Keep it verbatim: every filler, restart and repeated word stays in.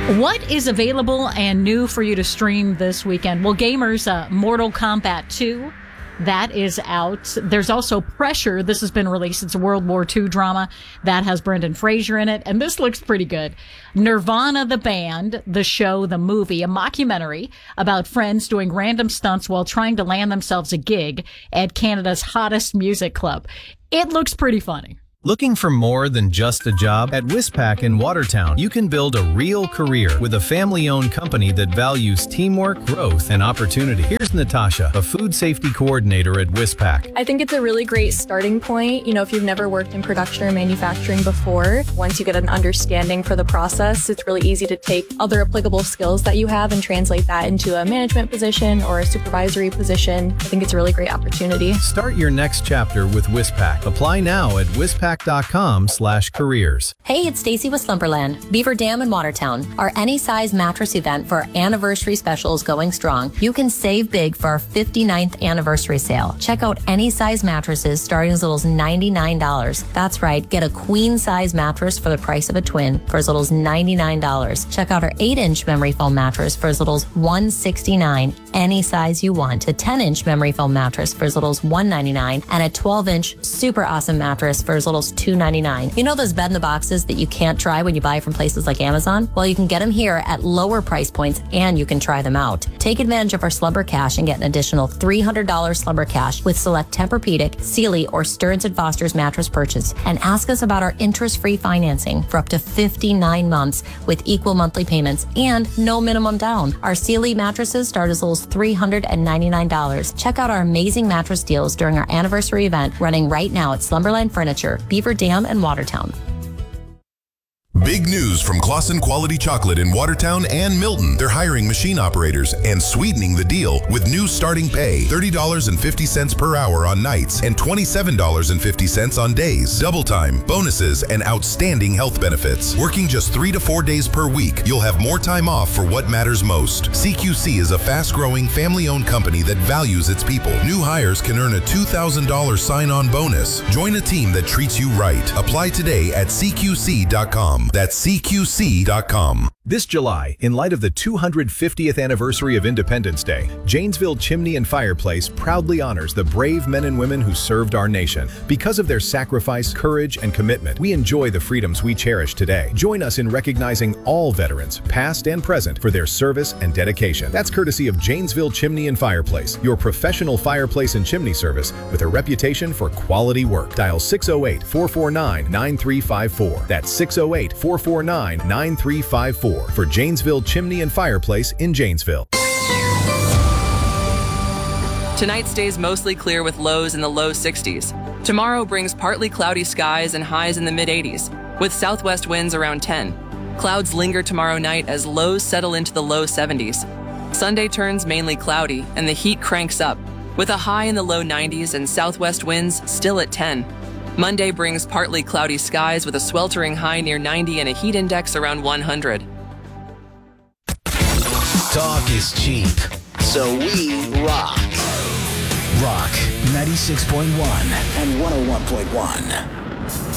What is available and new for you to stream this weekend? Well, gamers, uh, Mortal Kombat two, that is out. There's also Pressure. This has been released. It's a World War Two drama that has Brendan Fraser in it, and this looks pretty good. Nirvana, the band, the show, the movie, a mockumentary about friends doing random stunts while trying to land themselves a gig at Canada's hottest music club. It looks pretty funny. Looking for more than just a job? At Wispac in Watertown, you can build a real career with a family-owned company that values teamwork, growth, and opportunity. Here's Natasha, a food safety coordinator at Wispac. I think it's a really great starting point. You know, if you've never worked in production or manufacturing before, once you get an understanding for the process, it's really easy to take other applicable skills that you have and translate that into a management position or a supervisory position. I think it's a really great opportunity. Start your next chapter with Wispac. Apply now at wispac dot com slash careers. Hey, it's Stacy with Slumberland, Beaver Dam in Watertown. Our Any Size Mattress event for our anniversary special is going strong. You can save big for our fifty-ninth anniversary sale. Check out Any Size mattresses starting as little as ninety-nine dollars. That's right, get a queen size mattress for the price of a twin for as little as ninety-nine dollars. Check out our eight inch memory foam mattress for as little as one hundred sixty-nine dollars. Any size you want. A ten inch memory foam mattress for as little as one hundred ninety-nine dollars and a twelve inch super awesome mattress for as little as two hundred ninety-nine dollars. You know those bed in the boxes that you can't try when you buy from places like Amazon? Well, you can get them here at lower price points and you can try them out. Take advantage of our Slumber Cash and get an additional three hundred dollars Slumber Cash with select Tempur-Pedic, Sealy, or Stearns and Foster's mattress purchase. And ask us about our interest-free financing for up to fifty-nine months with equal monthly payments and no minimum down. Our Sealy mattresses start as low as three hundred ninety-nine dollars. Check out our amazing mattress deals during our anniversary event running right now at Slumberland Furniture, Beaver Dam and Watertown. Big news from Claussen Quality Chocolate in Watertown and Milton. They're hiring machine operators and sweetening the deal with new starting pay, thirty dollars and fifty cents per hour on nights and twenty-seven dollars and fifty cents on days. Double time, bonuses, and outstanding health benefits. Working just three to four days per week, you'll have more time off for what matters most. C Q C is a fast-growing, family-owned company that values its people. New hires can earn a two thousand dollars sign-on bonus. Join a team that treats you right. Apply today at C Q C dot com. That's C Q C dot com. This July, in light of the two hundred fiftieth anniversary of Independence Day, Janesville Chimney and Fireplace proudly honors the brave men and women who served our nation. Because of their sacrifice, courage, and commitment, we enjoy the freedoms we cherish today. Join us in recognizing all veterans, past and present, for their service and dedication. That's courtesy of Janesville Chimney and Fireplace, your professional fireplace and chimney service with a reputation for quality work. Dial six oh eight, four four nine, nine three five four. That's six oh eight, four four nine, nine three five four for Janesville Chimney and Fireplace in Janesville. Tonight stays mostly clear with lows in the low sixties. Tomorrow brings partly cloudy skies and highs in the mid eighties, with southwest winds around ten. Clouds linger tomorrow night as lows settle into the low seventies. Sunday turns mainly cloudy and the heat cranks up, with a high in the low nineties and southwest winds still at ten. Monday brings partly cloudy skies with a sweltering high near ninety and a heat index around one hundred. Talk is cheap, so we rock. Rock ninety-six point one and one oh one point one.